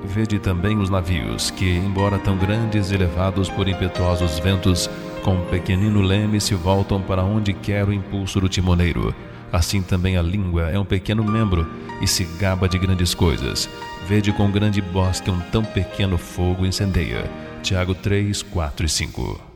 Vede também os navios, que, embora tão grandes e levados por impetuosos ventos, com um pequenino leme se voltam para onde quer o impulso do timoneiro. Assim também a língua é um pequeno membro e se gaba de grandes coisas. Vede com grande bosque um tão pequeno fogo incendeia. Tiago 3, 4 e 5.